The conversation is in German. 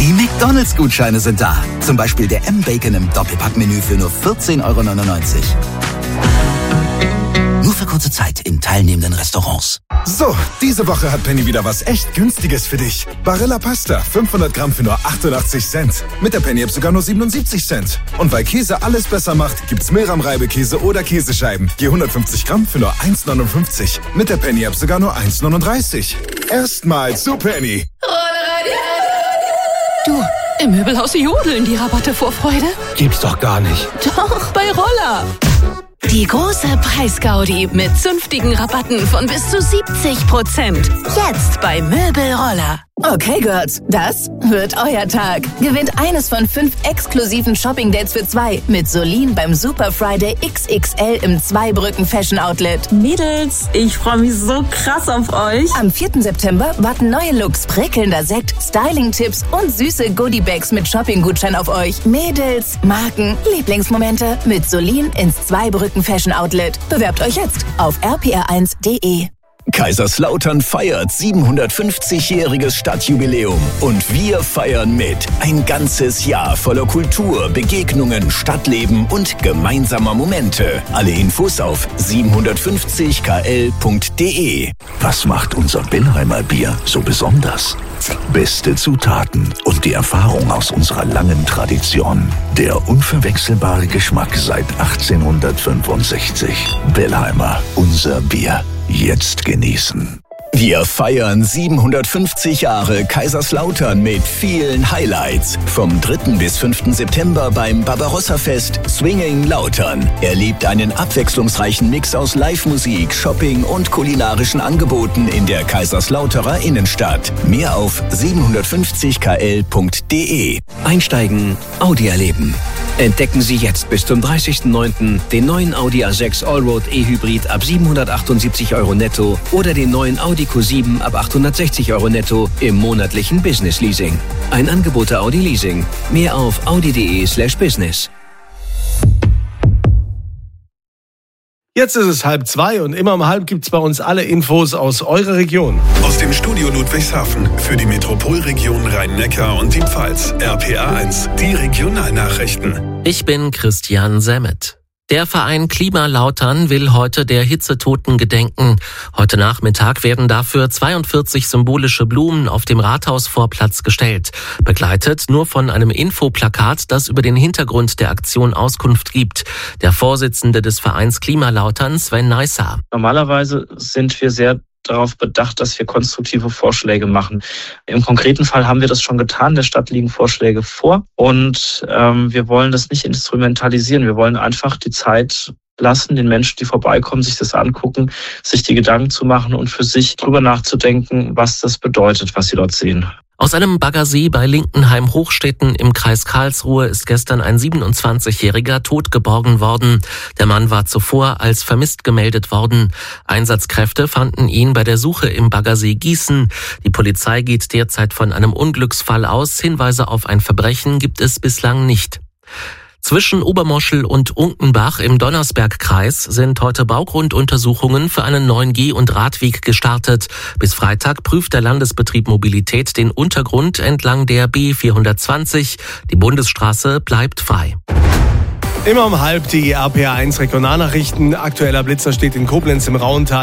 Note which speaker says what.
Speaker 1: Die McDonald's-Gutscheine sind da. Zum Beispiel der M-Bacon im Doppelpackmenü für nur 14,99 €. Nur für kurze Zeit in teilnehmenden Restaurants.
Speaker 2: So, diese Woche hat Penny wieder was echt Günstiges für dich. Barilla Pasta, 500 Gramm für nur 88 Cent. Mit der Penny-App sogar nur 77 Cent. Und weil Käse alles besser macht, gibt's Milram-Reibekäse oder Käsescheiben. Je 150 Gramm für nur 1,59. Mit der Penny-App sogar nur 1,39. Erstmal zu Penny.
Speaker 3: Du, im Möbelhaus jodeln die Rabatte vor Freude.
Speaker 4: Gibt's doch gar nicht.
Speaker 3: Doch, bei Roller. Die große Preisgaudi mit zünftigen Rabatten von bis zu 70%. Jetzt bei Möbelroller.
Speaker 5: Okay, Girls, das wird euer Tag. Gewinnt eines von 5 exklusiven Shopping-Dates für 2 mit Solin beim Super Friday XXL im Zweibrücken Fashion Outlet.
Speaker 6: Mädels, ich freue mich so krass auf euch.
Speaker 5: Am 4. September warten neue Looks, prickelnder Sekt, Styling-Tipps und süße Goodie-Bags mit Shopping-Gutschein auf euch. Mädels, Marken, Lieblingsmomente mit Solin ins Zweibrücken Fashion Outlet. Bewerbt euch jetzt auf rpr1.de.
Speaker 7: Kaiserslautern feiert 750-jähriges Stadtjubiläum und wir feiern mit. Ein ganzes Jahr voller Kultur, Begegnungen, Stadtleben und gemeinsamer Momente. Alle Infos auf 750kl.de.
Speaker 8: Was macht unser Billheimer Bier so besonders? Beste Zutaten und die Erfahrung aus unserer langen Tradition. Der unverwechselbare Geschmack seit 1865. Billheimer, unser Bier. Jetzt genießen.
Speaker 7: Wir feiern 750 Jahre Kaiserslautern mit vielen Highlights. Vom 3. bis 5. September beim Barbarossa-Fest Swinging Lautern. Erlebt einen abwechslungsreichen Mix aus Live-Musik, Shopping und kulinarischen Angeboten in der Kaiserslauterer Innenstadt. Mehr auf 750kl.de.
Speaker 4: Einsteigen, Audi erleben. Entdecken Sie jetzt bis zum 30.09. den neuen Audi A6 Allroad E-Hybrid ab 778 € netto oder den neuen Audi Q7 ab 860 € netto im monatlichen Business Leasing. Ein Angebot der Audi Leasing. Mehr auf audi.de/business.
Speaker 9: Jetzt ist es 1:30 und immer um 1:30 gibt's bei uns alle Infos aus eurer Region.
Speaker 10: Aus dem Studio Ludwigshafen für die Metropolregion Rhein-Neckar und die Pfalz. RPA1, die Regionalnachrichten.
Speaker 11: Ich bin Christian Semmet. Der Verein Klima Lautern will heute der Hitzetoten gedenken. Heute Nachmittag werden dafür 42 symbolische Blumen auf dem Rathausvorplatz gestellt. Begleitet nur von einem Infoplakat, das über den Hintergrund der Aktion Auskunft gibt. Der Vorsitzende des Vereins Klima Lautern, Sven Neisser.
Speaker 12: Normalerweise sind wir sehr darauf bedacht, dass wir konstruktive Vorschläge machen. Im konkreten Fall haben wir das schon getan. Der Stadt liegen Vorschläge vor und wir wollen das nicht instrumentalisieren. Wir wollen einfach die Zeit lassen, den Menschen, die vorbeikommen, sich das angucken, sich die Gedanken zu machen und für sich drüber nachzudenken, was das bedeutet, was sie dort sehen.
Speaker 11: Aus einem Baggersee bei Linkenheim-Hochstetten im Kreis Karlsruhe ist gestern ein 27-Jähriger tot geborgen worden. Der Mann war zuvor als vermisst gemeldet worden. Einsatzkräfte fanden ihn bei der Suche im Baggersee Gießen. Die Polizei geht derzeit von einem Unglücksfall aus. Hinweise auf ein Verbrechen gibt es bislang nicht. Zwischen Obermoschel und Unkenbach im Donnersbergkreis sind heute Baugrunduntersuchungen für einen neuen Geh- und Radweg gestartet. Bis Freitag prüft der Landesbetrieb Mobilität den Untergrund entlang der B420. Die Bundesstraße bleibt frei.
Speaker 9: Immer um 1:30 die RPA1 Regionalnachrichten. Aktueller Blitzer steht in Koblenz im Rauental.